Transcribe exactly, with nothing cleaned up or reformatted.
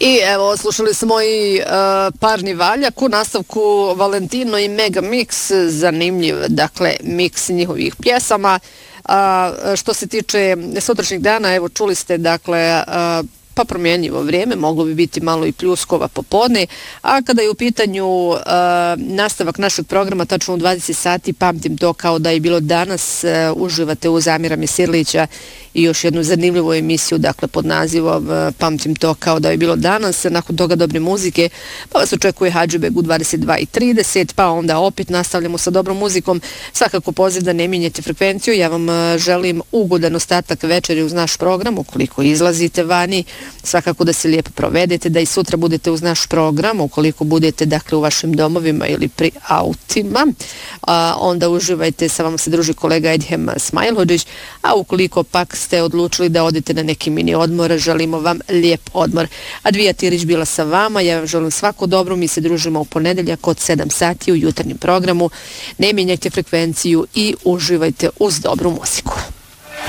I evo, slušali smo i uh, parni valjak u nastavku Valentino i Mega Mix, zanimljiv, dakle, miks njihovih pjesama. Uh, što se tiče sutrašnjeg dana, evo, čuli ste, dakle, uh, pa promjenjivo vrijeme, moglo bi biti malo i pljuskova popodne, a kada je u pitanju uh, nastavak našeg programa, tačno u dvadeset sati, pamtim to kao da je bilo danas, uh, uživate uz Amira Mesirlića i još jednu zanimljivu emisiju, dakle pod nazivom uh, Pamtim to kao da je bilo danas, nakon toga dobre muzike, pa vas očekuje Hadžibeg u dvadeset dva i trideset, pa onda opet nastavljamo sa dobrom muzikom. Svakako poziv da ne mijenjate frekvenciju, ja vam uh, želim ugodan ostatak večeri uz naš program, ukoliko izlazite vani, svakako da se lijepo provedete, da i sutra budete uz naš program, ukoliko budete, dakle, u vašim domovima ili pri autima, a, onda uživajte, sa vama se druži kolega Edhem Smajlhođić, a ukoliko pak ste odlučili da odete na neki mini odmor, želimo vam lijep odmor. Advija Tirić bila sa vama, ja vam želim svako dobro, mi se družimo u ponedeljak od sedam sati u jutarnjem programu, ne mijenjajte frekvenciju i uživajte uz dobru muziku.